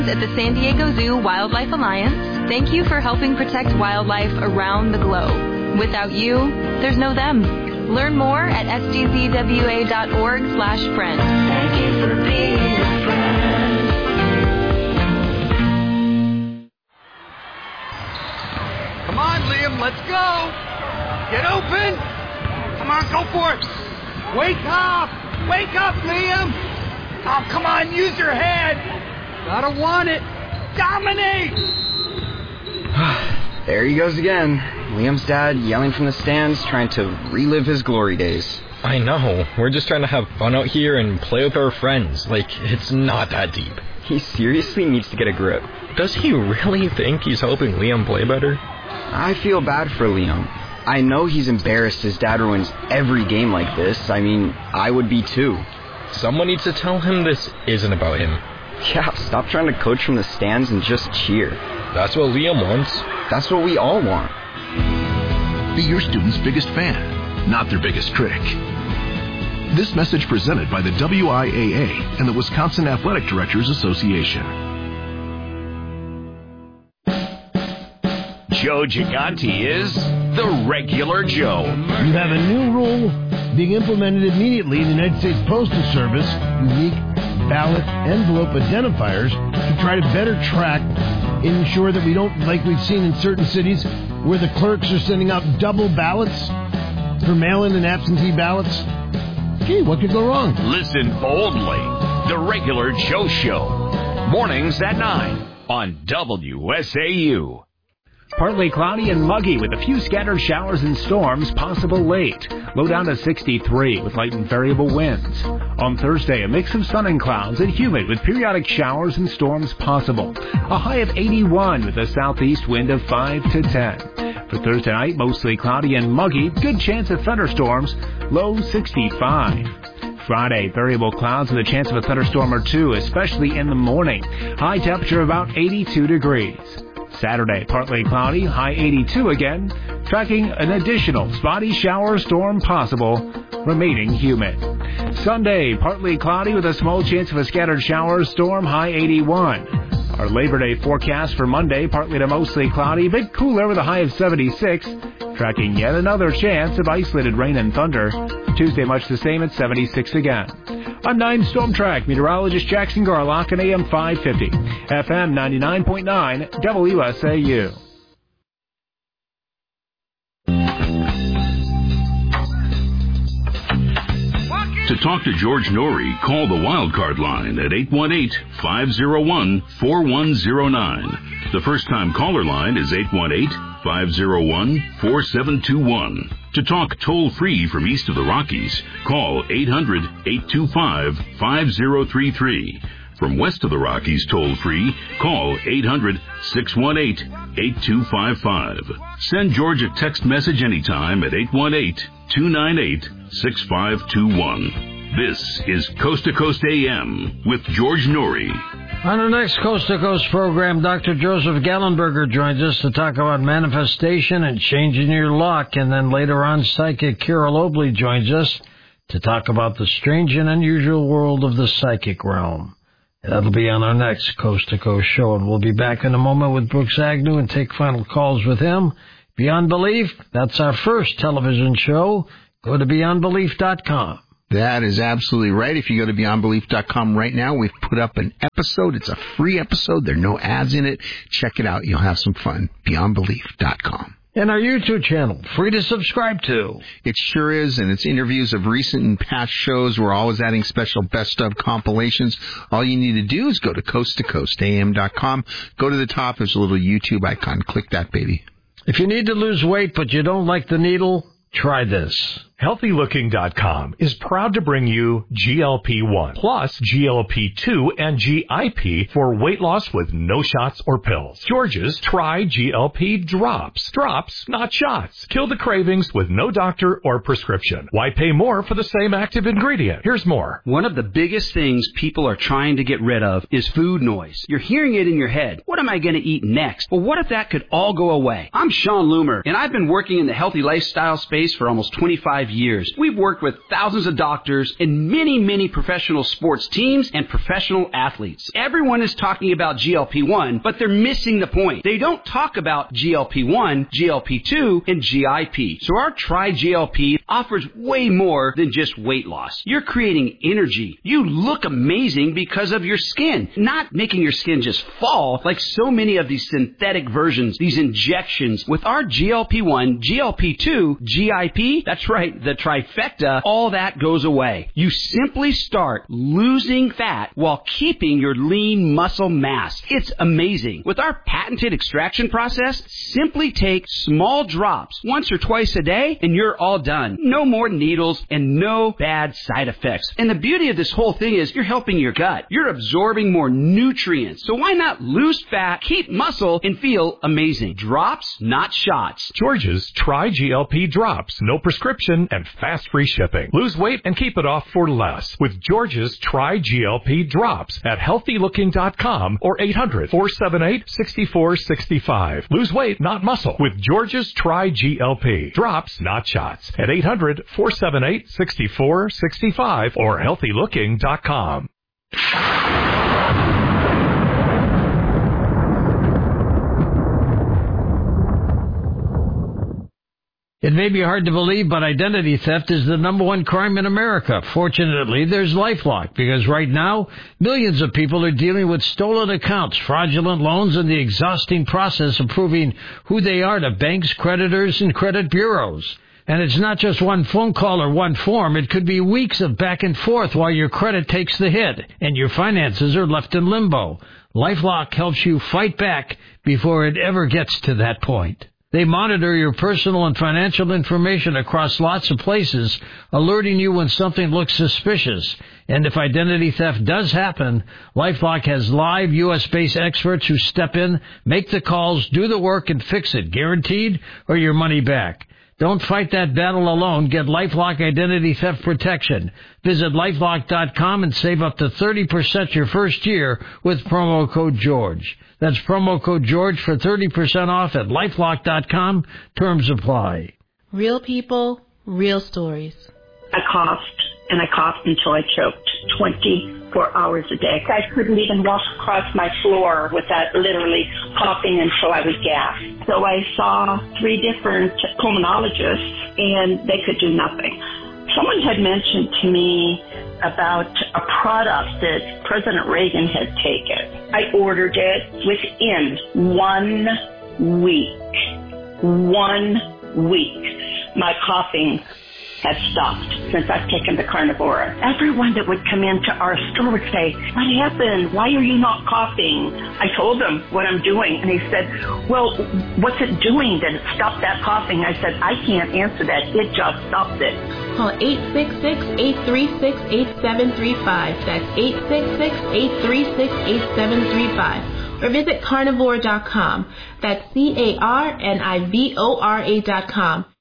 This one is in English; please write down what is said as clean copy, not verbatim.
At the San Diego Zoo Wildlife Alliance, thank you for helping protect wildlife around the globe. Without you, there's no them. Learn more at sdzwa.org/friend. Thank you for being a friend. Come on, Liam, let's go. Get open. Come on, go for it. Wake up. Wake up, Liam. Oh, come on, use your head. Gotta want it. Dominate. There he goes again. Liam's dad yelling from the stands, trying to relive his glory days. I know. We're just trying to have fun out here and play with our friends. Like, it's not that deep. He seriously needs to get a grip. Does he really think he's helping Liam play better? I feel bad for Liam. I know he's embarrassed his dad ruins every game like this. I mean, I would be too. Someone needs to tell him this isn't about him. Yeah, stop trying to coach from the stands and just cheer. That's what Liam wants. That's what we all want. Be your student's biggest fan, not their biggest critic. This message presented by the WIAA and the Wisconsin Athletic Directors Association. Joe Gigante is the regular Joe. You have a new rule being implemented immediately in the United States Postal Service, unique ballot envelope identifiers, to try to better track and ensure that we don't, like we've seen in certain cities, where the clerks are sending out double ballots for mail-in and absentee ballots. Gee, what could go wrong? Listen boldly. The regular Joe Show. Mornings at 9 on WSAU. Partly cloudy and muggy with a few scattered showers and storms possible late. Low down to 63 with light and variable winds. On Thursday, a mix of sun and clouds and humid with periodic showers and storms possible. A high of 81 with a southeast wind of 5 to 10. For Thursday night, mostly cloudy and muggy. Good chance of thunderstorms. Low 65. Friday, variable clouds with a chance of a thunderstorm or two, especially in the morning. High temperature about 82 degrees. Saturday, partly cloudy, high 82 again, tracking an additional spotty shower storm possible, remaining humid. Sunday, partly cloudy with a small chance of a scattered shower storm, high 81. Our Labor Day forecast for Monday, partly to mostly cloudy, bit cooler with a high of 76, tracking yet another chance of isolated rain and thunder. Tuesday, much the same at 76 again. I'm 9 Storm Track meteorologist Jackson Garlock on AM 550, FM 99.9, WSAU. To talk to George Norrie, call the Wildcard line at 818-501-4109. The first-time caller line is 818-501-4721. To talk toll-free from east of the Rockies, call 800-825-5033. From west of the Rockies toll-free, call 800-618-8255. Send George a text message anytime at 818-298-6521. This is Coast to Coast AM with George Norrie. On our next Coast to Coast program, Dr. Joseph Gallenberger joins us to talk about manifestation and changing your luck. And then later on, psychic Carol Obley joins us to talk about the strange and unusual world of the psychic realm. That'll be on our next Coast to Coast show. And we'll be back in a moment with Brooks Agnew and take final calls with him. Beyond Belief, that's our first television show. Go to beyondbelief.com. That is absolutely right. If you go to beyondbelief.com right now, we've put up an episode. It's a free episode. There are no ads in it. Check it out. You'll have some fun. beyondbelief.com. And our YouTube channel, free to subscribe to. It sure is, and it's interviews of recent and past shows. We're always adding special best-of compilations. All you need to do is go to coasttocoastam.com. Go to the top. There's a little YouTube icon. Click that, baby. If you need to lose weight but you don't like the needle, try this. HealthyLooking.com is proud to bring you GLP-1 plus GLP-2 and GIP for weight loss with no shots or pills. George's Try GLP Drops. Drops, not shots. Kill the cravings with no doctor or prescription. Why pay more for the same active ingredient? Here's more. One of the biggest things people are trying to get rid of is food noise. You're hearing it in your head. What am I going to eat next? Well, what if that could all go away? I'm Sean Loomer, and I've been working in the healthy lifestyle space for almost 25 years. We've worked with thousands of doctors and many, many professional sports teams and professional athletes. Everyone is talking about GLP-1, but they're missing the point. They don't talk about GLP-1, GLP-2, and GIP. So our Tri-GLP offers way more than just weight loss. You're creating energy. You look amazing because of your skin, not making your skin just fall like so many of these synthetic versions, these injections. With our GLP-1, GLP-2, GIP, that's right, the trifecta, all that goes away. You simply start losing fat while keeping your lean muscle mass. It's amazing. With our patented extraction process, simply take small drops once or twice a day and you're all done. No more needles and no bad side effects. And the beauty of this whole thing is you're helping your gut. You're absorbing more nutrients. So why not lose fat, keep muscle, and feel amazing? Drops, not shots. George's Tri-GLP Drops. No prescription and fast free shipping. Lose weight and keep it off for less with George's Tri-GLP Drops at healthylooking.com or 800-478-6465. Lose weight, not muscle with George's Tri-GLP Drops, not shots at 800-478-6465 or healthylooking.com. It may be hard to believe, but identity theft is the number one crime in America. Fortunately, there's LifeLock, because right now, millions of people are dealing with stolen accounts, fraudulent loans, and the exhausting process of proving who they are to banks, creditors, and credit bureaus. And it's not just one phone call or one form. It could be weeks of back and forth while your credit takes the hit and your finances are left in limbo. LifeLock helps you fight back before it ever gets to that point. They monitor your personal and financial information across lots of places, alerting you when something looks suspicious. And if identity theft does happen, LifeLock has live U.S.-based experts who step in, make the calls, do the work, and fix it, guaranteed, or your money back. Don't fight that battle alone. Get LifeLock Identity Theft Protection. Visit LifeLock.com and save up to 30% your first year with promo code GEORGE. That's promo code GEORGE for 30% off at LifeLock.com. Terms apply. Real people, real stories. I coughed, and I coughed until I choked 24 hours a day. I couldn't even walk across my floor without literally coughing until I was gasped. So I saw 3 different pulmonologists, and they could do nothing. Someone had mentioned to me about a product that President Reagan had taken. I ordered it within 1 week. 1 week. My coughing has stopped since I've taken the Carnivora. Everyone that would come into our store would say, "What happened? Why are you not coughing?" I told them what I'm doing, and they said, "Well, what's it doing that it stopped that coughing?" I said, "I can't answer that. It just stopped it." Call 866-836-8735. That's 866-836-8735. Or visit carnivore.com. That's CARNIVORA.com.